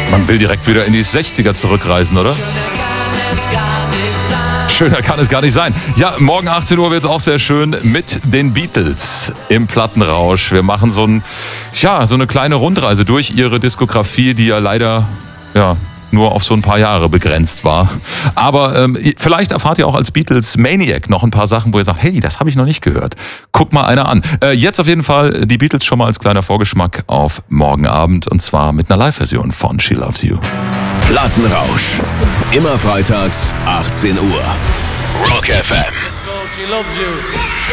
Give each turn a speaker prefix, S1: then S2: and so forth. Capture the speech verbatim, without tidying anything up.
S1: Man will direkt wieder in die sechziger zurückreisen, oder? Schöner kann es gar nicht sein. Ja, morgen achtzehn Uhr wird es auch sehr schön mit den Beatles im Plattenrausch. Wir machen so, ein, ja, so eine kleine Rundreise durch ihre Diskografie, die ja leider ja, nur auf so ein paar Jahre begrenzt war. Aber ähm, vielleicht erfahrt ihr auch als Beatles Maniac noch ein paar Sachen, wo ihr sagt, hey, das habe ich noch nicht gehört. Guck mal einer an. Äh, jetzt auf jeden Fall die Beatles schon mal als kleiner Vorgeschmack auf morgen Abend und zwar mit einer Live-Version von She Loves You.
S2: Plattenrausch. Immer freitags, achtzehn Uhr. Rock F M.
S3: Let's go, She Loves You.